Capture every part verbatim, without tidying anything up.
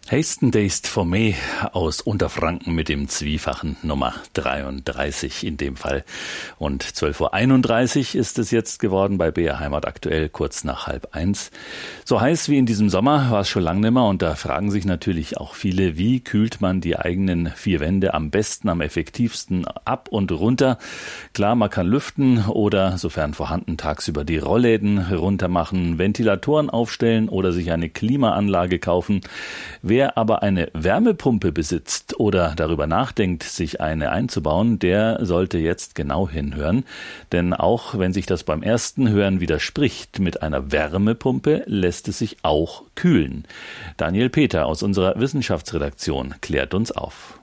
Hasten Deist for me aus Unterfranken mit dem zwiefachen Nummer dreiunddreißig in dem Fall. Und zwölf Uhr einunddreißig ist es jetzt geworden bei B R Heimat aktuell, kurz nach halb eins. So heiß wie in diesem Sommer war es schon lange nimmer und da fragen sich natürlich auch viele, wie kühlt man die eigenen vier Wände am besten, am effektivsten ab und runter. Klar, man kann lüften oder, sofern vorhanden, tagsüber die Rollläden runter machen, Ventilatoren aufstellen oder sich eine Klimaanlage kaufen. Wer aber eine Wärmepumpe besitzt oder darüber nachdenkt, sich eine einzubauen, der sollte jetzt genau hinhören. Denn auch wenn sich das beim ersten Hören widerspricht, mit einer Wärmepumpe lässt es sich auch kühlen. Daniel Peter aus unserer Wissenschaftsredaktion klärt uns auf.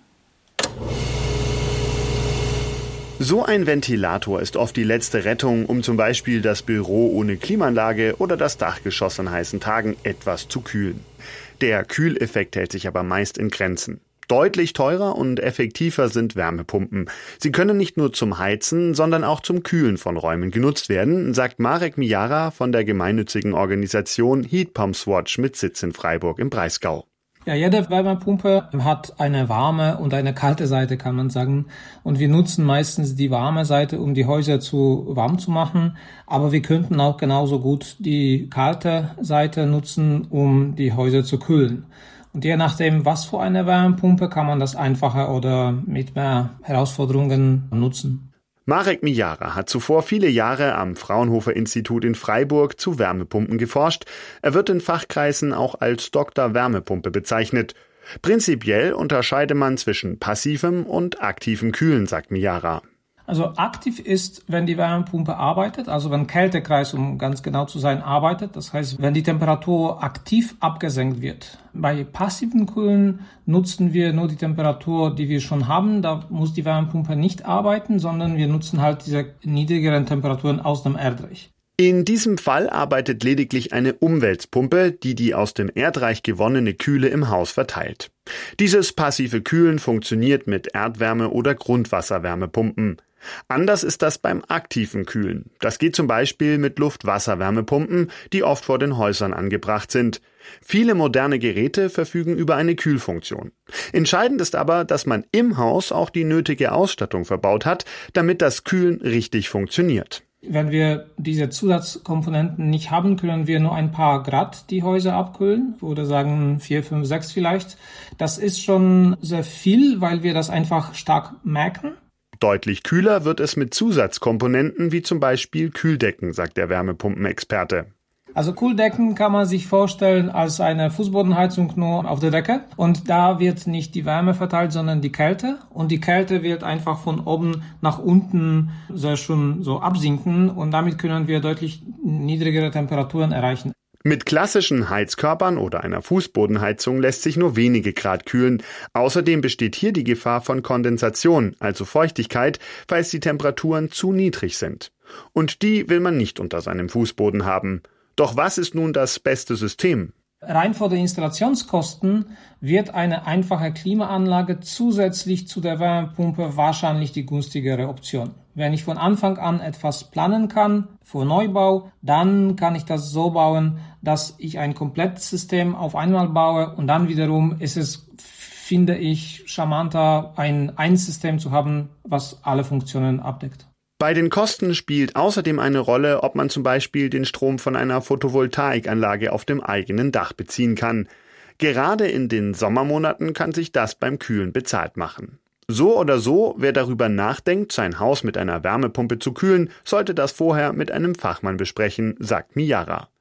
So ein Ventilator ist oft die letzte Rettung, um zum Beispiel das Büro ohne Klimaanlage oder das Dachgeschoss an heißen Tagen etwas zu kühlen. Der Kühleffekt hält sich aber meist in Grenzen. Deutlich teurer und effektiver sind Wärmepumpen. Sie können nicht nur zum Heizen, sondern auch zum Kühlen von Räumen genutzt werden, sagt Marek Mijara von der gemeinnützigen Organisation Heat Pumps Watch mit Sitz in Freiburg im Breisgau. Ja, jede Wärmepumpe hat eine warme und eine kalte Seite, kann man sagen. Und wir nutzen meistens die warme Seite, um die Häuser zu warm zu machen. Aber wir könnten auch genauso gut die kalte Seite nutzen, um die Häuser zu kühlen. Und je nachdem, was für eine Wärmepumpe, kann man das einfacher oder mit mehr Herausforderungen nutzen. Marek Mijara hat zuvor viele Jahre am Fraunhofer-Institut in Freiburg zu Wärmepumpen geforscht. Er wird in Fachkreisen auch als Doktor Wärmepumpe bezeichnet. Prinzipiell unterscheide man zwischen passivem und aktivem Kühlen, sagt Mijara. Also aktiv ist, wenn die Wärmepumpe arbeitet, also wenn Kältekreis, um ganz genau zu sein, arbeitet. Das heißt, wenn die Temperatur aktiv abgesenkt wird. Bei passiven Kühlen nutzen wir nur die Temperatur, die wir schon haben. Da muss die Wärmepumpe nicht arbeiten, sondern wir nutzen halt diese niedrigeren Temperaturen aus dem Erdreich. In diesem Fall arbeitet lediglich eine Umweltpumpe, die die aus dem Erdreich gewonnene Kühle im Haus verteilt. Dieses passive Kühlen funktioniert mit Erdwärme- oder Grundwasserwärmepumpen. Anders ist das beim aktiven Kühlen. Das geht zum Beispiel mit Luft-Wasser-Wärmepumpen, die oft vor den Häusern angebracht sind. Viele moderne Geräte verfügen über eine Kühlfunktion. Entscheidend ist aber, dass man im Haus auch die nötige Ausstattung verbaut hat, damit das Kühlen richtig funktioniert. Wenn wir diese Zusatzkomponenten nicht haben, können wir nur ein paar Grad die Häuser abkühlen. Ich würde sagen vier, fünf, sechs vielleicht. Das ist schon sehr viel, weil wir das einfach stark merken. Deutlich kühler wird es mit Zusatzkomponenten wie zum Beispiel Kühldecken, sagt der Wärmepumpenexperte. Also Kühldecken kann man sich vorstellen als eine Fußbodenheizung nur auf der Decke. Und da wird nicht die Wärme verteilt, sondern die Kälte. Und die Kälte wird einfach von oben nach unten sehr schön so absinken. Und damit können wir deutlich niedrigere Temperaturen erreichen. Mit klassischen Heizkörpern oder einer Fußbodenheizung lässt sich nur wenige Grad kühlen. Außerdem besteht hier die Gefahr von Kondensation, also Feuchtigkeit, falls die Temperaturen zu niedrig sind. Und die will man nicht unter seinem Fußboden haben. Doch was ist nun das beste System? Rein vor den Installationskosten wird eine einfache Klimaanlage zusätzlich zu der Wärmepumpe wahrscheinlich die günstigere Option. Wenn ich von Anfang an etwas planen kann für Neubau, dann kann ich das so bauen, dass ich ein Komplettsystem auf einmal baue und dann wiederum ist es, finde ich, charmanter, ein Einsystem zu haben, was alle Funktionen abdeckt. Bei den Kosten spielt außerdem eine Rolle, ob man zum Beispiel den Strom von einer Photovoltaikanlage auf dem eigenen Dach beziehen kann. Gerade in den Sommermonaten kann sich das beim Kühlen bezahlt machen. So oder so, wer darüber nachdenkt, sein Haus mit einer Wärmepumpe zu kühlen, sollte das vorher mit einem Fachmann besprechen, sagt Mijara.